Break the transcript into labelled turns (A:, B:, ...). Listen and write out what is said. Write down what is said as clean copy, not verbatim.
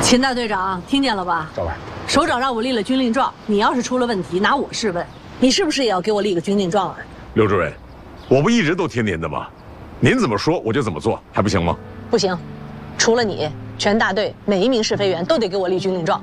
A: 秦大队长，听见了吧？
B: 赵委，
A: 首长让我立了军令状，你要是出了问题，拿我试问，你是不是也要给我立个军令状啊？
B: 刘主任，我不一直都听您的吗？您怎么说我就怎么做，还不行吗？
A: 不行，除了你，全大队每一名试飞员都得给我立军令状。